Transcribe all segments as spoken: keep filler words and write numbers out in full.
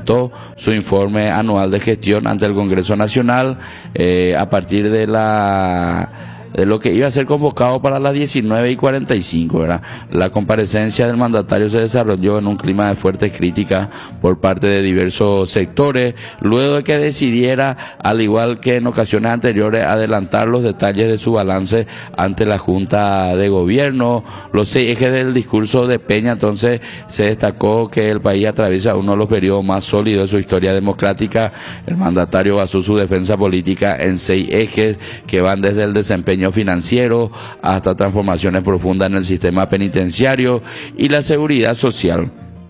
presentó su informe anual de gestión ante el Congreso Nacional eh, a partir de la de lo que iba a ser convocado para las diecinueve y cuarenta y cinco, ¿verdad? La comparecencia del mandatario se desarrolló en un clima de fuerte crítica por parte de diversos sectores, luego de que decidiera, al igual que en ocasiones anteriores, adelantar los detalles de su balance ante la Junta de Gobierno. Los seis ejes del discurso de Peña, entonces, se destacó que el país atraviesa uno de los periodos más sólidos de su historia democrática. El mandatario basó su defensa política en seis ejes que van desde el desempeño financiero hasta transformaciones profundas en el sistema penitenciario y la seguridad social.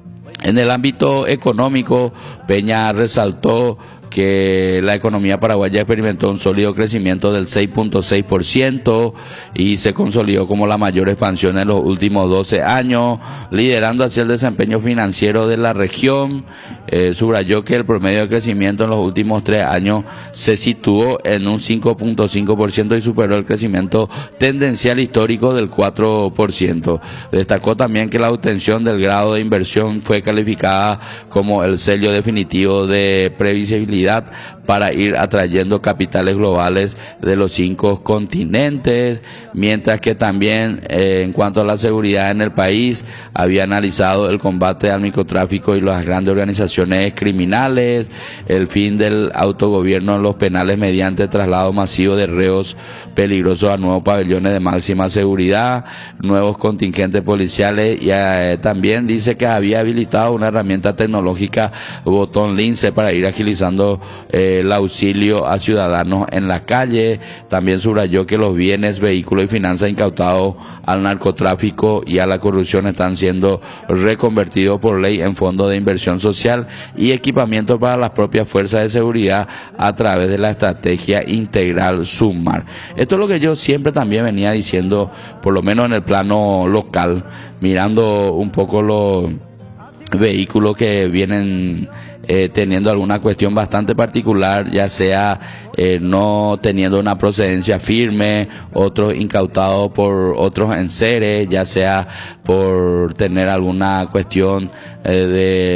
En el ámbito económico, Peña resaltó que la economía paraguaya experimentó un sólido crecimiento del seis punto seis por ciento y se consolidó como la mayor expansión en los últimos doce años, liderando así el desempeño financiero de la región. Eh, subrayó que el promedio de crecimiento en los últimos tres años se situó en un cinco punto cinco por ciento y superó el crecimiento tendencial histórico del cuatro por ciento. Destacó también que la obtención del grado de inversión fue calificada como el sello definitivo de previsibilidad para ir atrayendo capitales globales de los cinco continentes, mientras que también eh, en cuanto a la seguridad en el país, había analizado el combate al microtráfico y las grandes organizaciones criminales, el fin del autogobierno en los penales mediante traslado masivo de reos peligrosos a nuevos pabellones de máxima seguridad, nuevos contingentes policiales y eh, también dice que había habilitado una herramienta tecnológica botón lince para ir agilizando eh, el auxilio a ciudadanos en la calle. También subrayó que los bienes, vehículos y finanzas incautados al narcotráfico y a la corrupción están siendo reconvertidos por ley en fondos de inversión social y equipamiento para las propias fuerzas de seguridad a través de la estrategia integral SUMAR. Esto es lo que yo siempre también venía diciendo, por lo menos en el plano local, mirando un poco los vehículos que vienen Eh, teniendo alguna cuestión bastante particular, ya sea eh, no teniendo una procedencia firme, otros incautados por otros enseres, ya sea por tener alguna cuestión eh,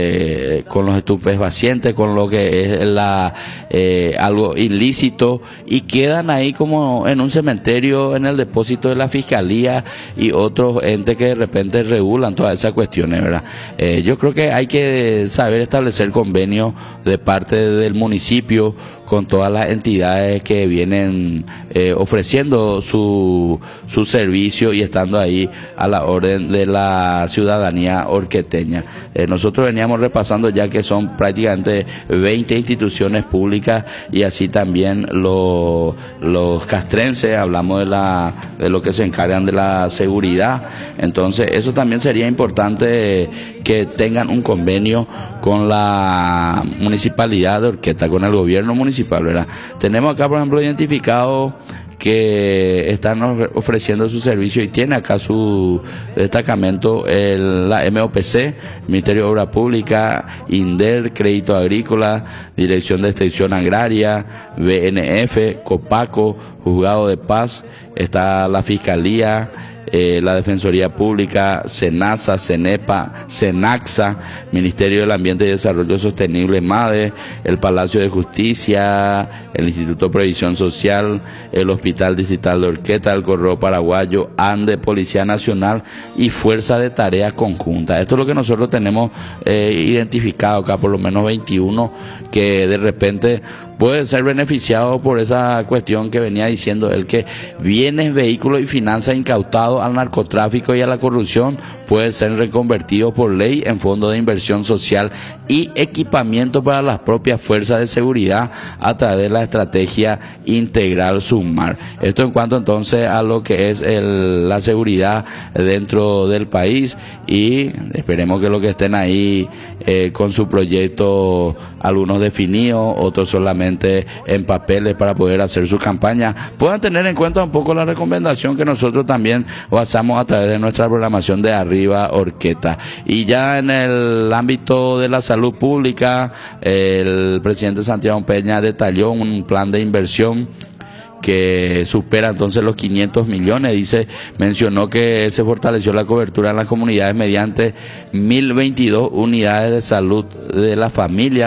de con los estupefacientes, con lo que es la eh, algo ilícito, y quedan ahí como en un cementerio en el depósito de la fiscalía y otros entes que de repente regulan todas esas cuestiones, ¿verdad? Eh, yo creo que hay que saber establecer convenios de parte del municipio con todas las entidades que vienen eh, ofreciendo su, su servicio y estando ahí a la orden de la ciudadanía orqueteña. Eh, nosotros veníamos repasando ya que son prácticamente veinte instituciones públicas y así también los, los castrenses, hablamos de, la, de lo que se encargan de la seguridad. Entonces eso también sería importante que tengan un convenio con la municipalidad de Orqueta, con el gobierno municipal, ¿verdad? Tenemos acá, por ejemplo, identificado que están ofreciendo su servicio y tiene acá su destacamento el, la M O P C, Ministerio de Obra Pública, INDER, Crédito Agrícola, Dirección de Extensión Agraria, B N F, Copaco, Juzgado de Paz, está la Fiscalía, Eh, la Defensoría Pública, SENASA, CENEPA, SENAXA, Ministerio del Ambiente y Desarrollo Sostenible, MADE, el Palacio de Justicia, el Instituto de Previsión Social, el Hospital Distrital de Orqueta, el Correo Paraguayo, ANDE, Policía Nacional y Fuerza de Tarea Conjunta. Esto es lo que nosotros tenemos eh, identificado acá, por lo menos veintiuno, que de repente puede ser beneficiado por esa cuestión que venía diciendo él, que bienes, vehículos y finanzas incautados al narcotráfico y a la corrupción pueden ser reconvertidos por ley en fondos de inversión social y equipamiento para las propias fuerzas de seguridad a través de la estrategia integral SUMAR. Esto en cuanto entonces a lo que es el, la seguridad dentro del país, y esperemos que los que estén ahí eh, con su proyecto, algunos definidos, otros solamente en papeles para poder hacer su campaña, puedan tener en cuenta un poco la recomendación que nosotros también basamos a través de nuestra programación de Arriba Orqueta. Y ya en el ámbito de la salud pública, el presidente Santiago Peña detalló un plan de inversión que supera entonces los quinientos millones. Dice, mencionó que se fortaleció la cobertura en las comunidades mediante mil veintidós unidades de salud de la familia